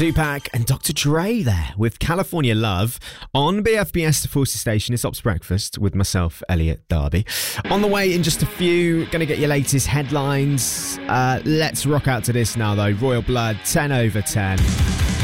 Tupac and Dr. Dre there with California Love on BFBS, the Forces Station. It's Ops Breakfast with myself, Elliot Darby. On the way in just a few, going to get your latest headlines. Let's rock out to this now though. Royal Blood, 10 over 10.